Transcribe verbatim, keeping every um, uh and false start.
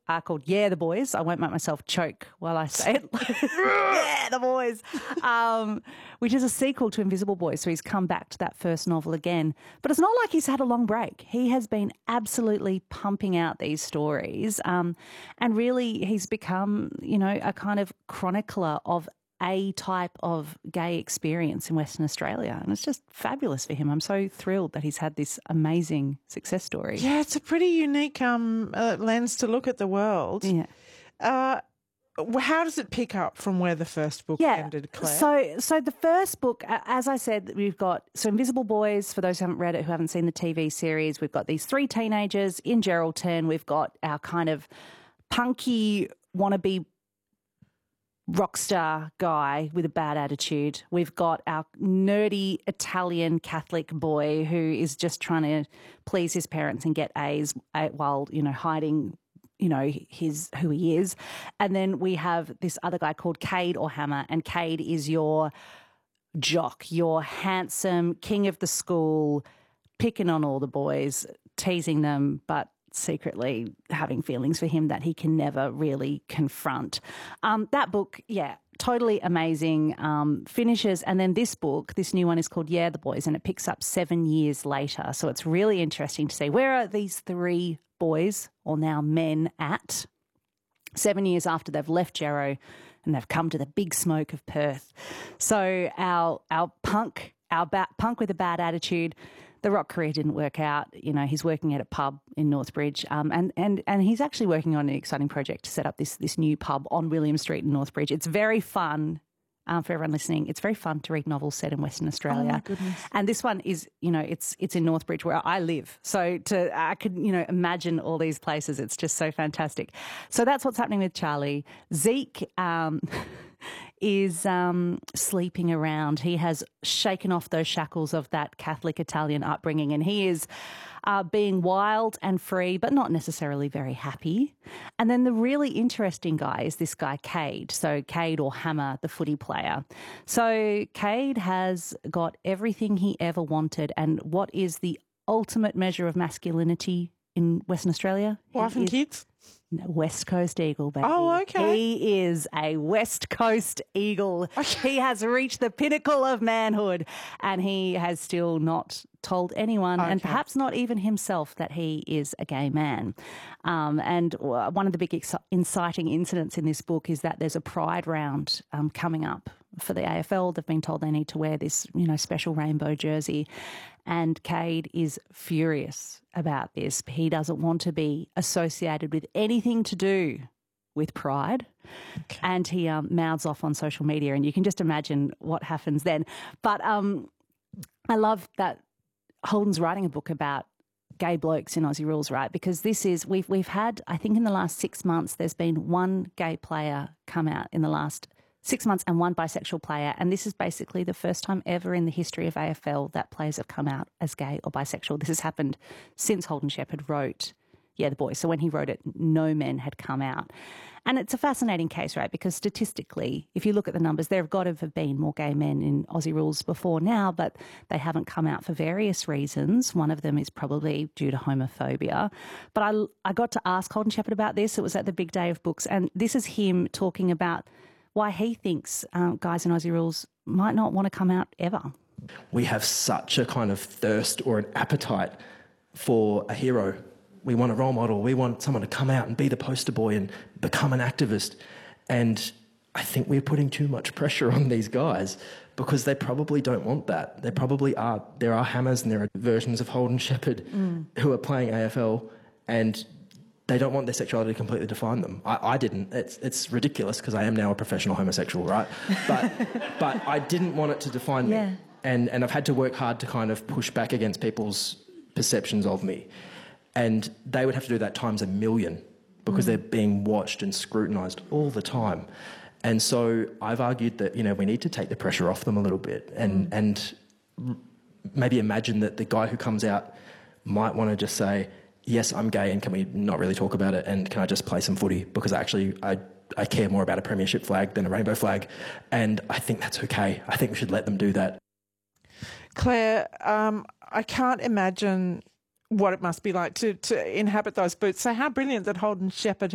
uh, called Yeah, the Boys. I won't make myself choke while I say it. Yeah, the Boys, um, which is a sequel to Invisible Boys. So he's come back to that first novel again. But it's not like he's had a long break. He has been absolutely pumping out these stories, um, and really he's become, you know, a kind of chronicler of a type of gay experience in Western Australia. And it's just fabulous for him. I'm so thrilled that he's had this amazing success story. Yeah, it's a pretty unique um, uh, lens to look at the world. Yeah. Uh, how does it pick up from where the first book yeah. ended, Claire? So, so the first book, as I said, we've got, so Invisible Boys, for those who haven't read it, who haven't seen the T V series, we've got these three teenagers in Geraldton. We've got our kind of punky wannabe rock star guy with a bad attitude. We've got our nerdy Italian Catholic boy who is just trying to please his parents and get A's while, you know, hiding, you know, his who he is. And then we have this other guy called Cade or Hammer, and Cade is your jock, your handsome king of the school, picking on all the boys, teasing them, but secretly having feelings for him that he can never really confront. Um, that book, yeah, totally amazing, um, finishes. And then this book, this new one is called Yeah, the Boys, and it picks up seven years later. So it's really interesting to see where are these three boys, or now men, at seven years after they've left Gero and they've come to the big smoke of Perth. So our our punk, our ba- punk with a bad attitude, the rock career didn't work out. You know, he's working at a pub in Northbridge, um, and and and he's actually working on an exciting project to set up this this new pub on William Street in Northbridge. It's very fun. Um, for everyone listening, it's very fun to read novels set in Western Australia. Oh my goodness! And this one is, you know, it's it's in Northbridge where I live. So to I could, you know, imagine all these places. It's just so fantastic. So that's what's happening with Charlie. Zeke um, is um, sleeping around. He has shaken off those shackles of that Catholic Italian upbringing, and he is uh, being wild and free, but not necessarily very happy. And then the really interesting guy is this guy, Cade. So Cade or Hammer, the footy player. So Cade has got everything he ever wanted. And what is the ultimate measure of masculinity in Western Australia? Wife and kids? No, West Coast Eagle, baby. Oh, okay. He is a West Coast Eagle. Okay. He has reached the pinnacle of manhood, and he has still not told anyone, okay. and perhaps not even himself, that he is a gay man. Um, and one of the big ex- inciting incidents in this book is that there's a pride round um, coming up for the A F L. They've been told they need to wear this, you know, special rainbow jersey. And Cade is furious about this. He doesn't want to be associated with anything to do with pride. Okay. And he um, mouths off on social media, and you can just imagine what happens then. But um, I love that Holden's writing a book about gay blokes in Aussie rules, right? Because this is, we've, we've had, I think in the last six months, there's been one gay player come out in the last six months and one bisexual player. And this is basically the first time ever in the history of A F L that players have come out as gay or bisexual. This has happened since Holden Shepherd wrote Yeah, the Boys. So when he wrote it, no men had come out. And it's a fascinating case, right? Because statistically, if you look at the numbers, there have got to have been more gay men in Aussie rules before now, but they haven't come out for various reasons. One of them is probably due to homophobia. But I, I got to ask Holden Shepherd about this. It was at the big day of books. And this is him talking about why he thinks um, guys in Aussie rules might not want to come out ever. We have such a kind of thirst or an appetite for a hero. We want a role model. We want someone to come out and be the poster boy and become an activist. And I think we're putting too much pressure on these guys because they probably don't want that. They probably are. There are Hammers and there are versions of Holden Shepherd mm. who are playing A F L, and they don't want their sexuality to completely define them. I, I didn't. It's, it's ridiculous because I am now a professional homosexual, right? But but I didn't want it to define me. Yeah. And, and I've had to work hard to kind of push back against people's perceptions of me. And they would have to do that times a million because mm. they're being watched and scrutinised all the time. And so I've argued that, you know, we need to take the pressure off them a little bit and, mm. and maybe imagine that the guy who comes out might want to just say, yes, I'm gay, and can we not really talk about it, and can I just play some footy because actually I, I care more about a premiership flag than a rainbow flag. And I think that's okay. I think we should let them do that. Claire, um, I can't imagine what it must be like to, to inhabit those boots. So how brilliant that Holden Shepherd